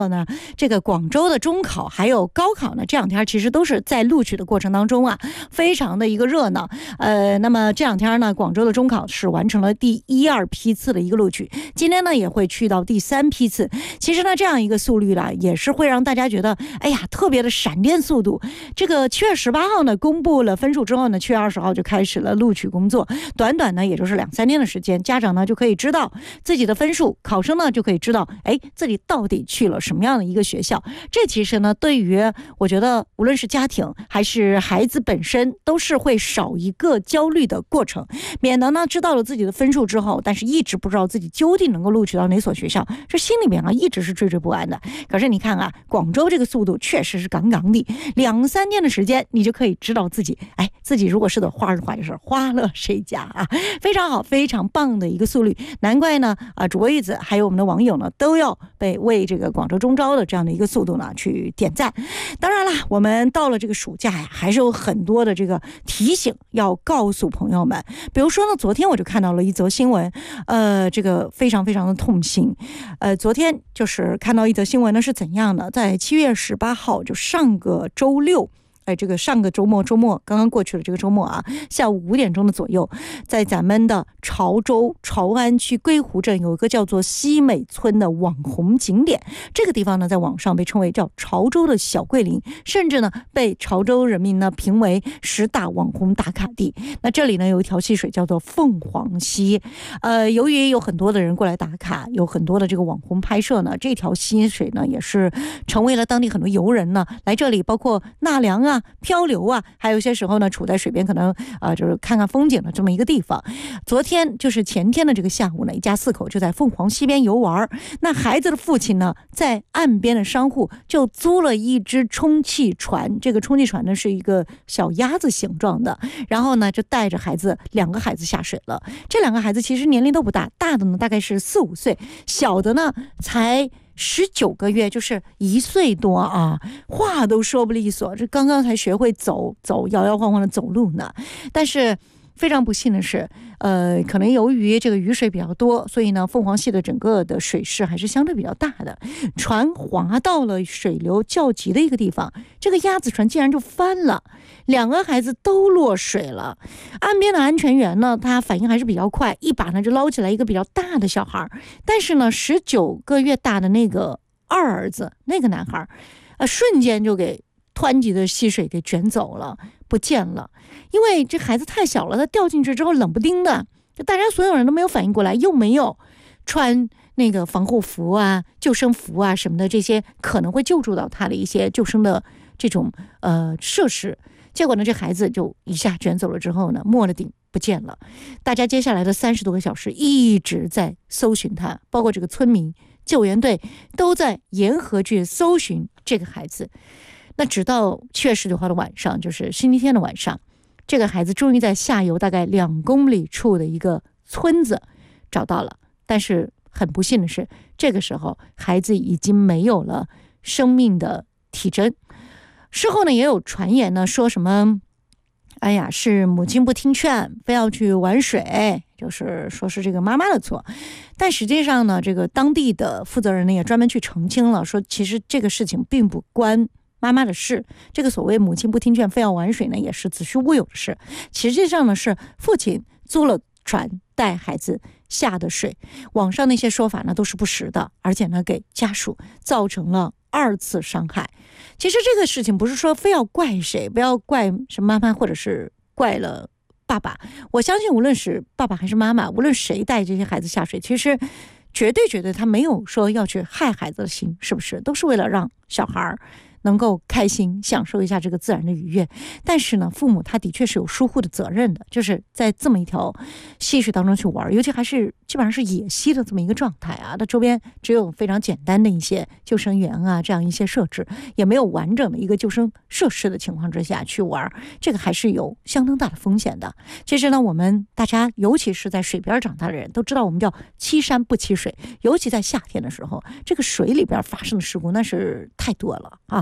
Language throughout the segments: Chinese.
呢，这个广州的中考还有高考呢，这两天其实都是在录取的过程当中啊，非常的一个热闹。那么这两天呢，广州的中考是完成了第1、2批次的一个录取，今天呢也会去到第3批次。其实呢，这样一个速率呢，也是会让大家觉得，哎呀，特别的闪电速度。这个7月18号呢，公布了分数之后呢，7月20号就开始了录取工作，短短呢也就是2、3天的时间，家长呢就可以知道自己的分数，考生呢就可以知道，哎，自己到底去了什么样的一个学校。这其实呢，对于我觉得无论是家庭还是孩子本身，都是会少一个焦虑的过程，免得呢知道了自己的分数之后，但是一直不知道自己究竟能够录取到哪所学校，这心里面啊一直是惴惴不安的。可是你看啊，广州这个速度确实是杠杠的，2、3天的时间，你就可以知道自己，哎，自己如果是朵花的话，就是花了谁家啊，非常好，非常棒的一个速率。难怪呢主播玉子还有我们的网友呢，都要为这个广州中招的这样的一个速度呢去点赞。当然了，我们到了这个暑假呀，还是有很多的这个提醒要告诉朋友们。比如说呢，昨天我就看到了一则新闻，这个非常非常的痛心。昨天就是看到一则新闻呢，是怎样的？在7月18号，就上个周六。这个上个周末刚刚过去了这个周末啊，下午5点钟的左右，在咱们的潮州潮安区归湖镇有一个叫做西美村的网红景点。这个地方呢，在网上被称为叫潮州的小桂林，甚至呢被潮州人民呢评为10大网红打卡地。那这里呢有一条溪水叫做凤凰溪，由于有很多的人过来打卡，有很多的这个网红拍摄呢，这条溪水呢也是成为了当地很多游人呢来这里，包括纳凉啊、漂流啊，还有一些时候呢处在水边可能就是看看风景的这么一个地方。昨天就是前天的这个下午呢，一家4口就在凤凰溪边游玩。那孩子的父亲呢，在岸边的商户就租了一只充气船，这个充气船呢是一个小鸭子形状的，然后呢就带着2个孩子下水了。这2个孩子其实年龄都不大，大的呢大概是4、5岁，小的呢才19个月，就是1岁多啊，话都说不利索，这刚刚才学会走摇摇晃晃的走路呢。但是非常不幸的是，可能由于这个雨水比较多，所以呢，凤凰溪的整个的水势还是相对比较大的。船滑到了水流较急的一个地方，这个鸭子船竟然就翻了，2个孩子都落水了。岸边的安全员呢，他反应还是比较快，一把呢就捞起来一个比较大的小孩，但是呢，19个月大的那个二儿子，那个男孩，瞬间就给湍急的溪水给卷走了，不见了。因为这孩子太小了，他掉进去之后冷不丁的，就大家所有人都没有反应过来，又没有穿那个防护服啊、救生服啊什么的，这些可能会救助到他的一些救生的这种设施。结果呢，这孩子就一下卷走了之后呢，没了顶不见了。大家接下来的30多个小时一直在搜寻他，包括这个村民、救援队都在沿河去搜寻这个孩子。那直到7月19号的晚上，就是星期天的晚上，这个孩子终于在下游大概2公里处的一个村子找到了。但是很不幸的是，这个时候孩子已经没有了生命的体征。事后呢，也有传言呢，说什么哎呀，是母亲不听劝，非要去玩水，就是说是这个妈妈的错。但实际上呢，这个当地的负责人呢也专门去澄清了，说其实这个事情并不关妈妈的事，这个所谓母亲不听劝非要玩水呢，也是子虚乌有的事。实际上呢，是父亲租了船带孩子下的水，网上那些说法呢都是不实的，而且呢给家属造成了2次伤害。其实这个事情不是说非要怪谁，不要怪是妈妈或者是怪了爸爸。我相信无论是爸爸还是妈妈，无论谁带这些孩子下水，其实绝对他没有说要去害孩子的心，是不是？都是为了让小孩能够开心享受一下这个自然的愉悦。但是呢，父母他的确是有疏忽的责任的，就是在这么一条溪水当中去玩，尤其还是基本上是野溪的这么一个状态啊，它周边只有非常简单的一些救生员啊，这样一些设置，也没有完整的一个救生设施的情况之下去玩，这个还是有相当大的风险的。其实呢，我们大家尤其是在水边长大的人都知道，我们叫欺山不欺水，尤其在夏天的时候，这个水里边发生的事故那是太多了啊。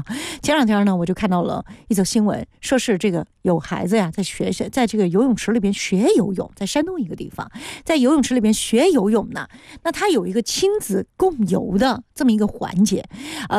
前两天呢，我就看到了一则新闻，说是这个有孩子呀，在这个游泳池里边学游泳，在山东一个地方，在游泳池里边学游泳呢。那他有一个亲子共游的这么一个环节，